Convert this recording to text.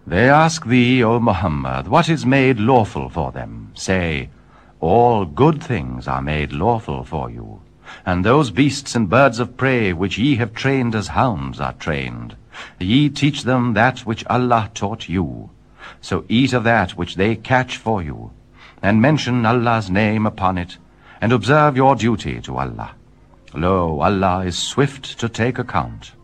They ask thee, O Muhammad, what is made lawful for them? Say, all good things are made lawful for you, and those beasts and birds of prey which ye have trained as hounds are trained. Ye teach them that which Allah taught you. So eat of that which they catch for you, and mention Allah's name upon it, and observe your duty to Allah. Lo, Allah is swift to take account.